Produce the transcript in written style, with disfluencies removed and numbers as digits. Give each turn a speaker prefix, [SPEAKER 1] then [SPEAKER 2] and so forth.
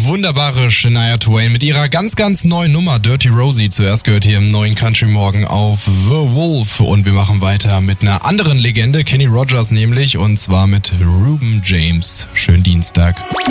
[SPEAKER 1] wunderbare Shania Twain mit ihrer ganz, ganz neuen Nummer Dirty Rosie. Zuerst gehört hier im neuen Country Morgen auf The Wolf. Und wir machen weiter mit einer anderen Legende, Kenny Rogers nämlich, und zwar mit Reuben James. Schönen Dienstag.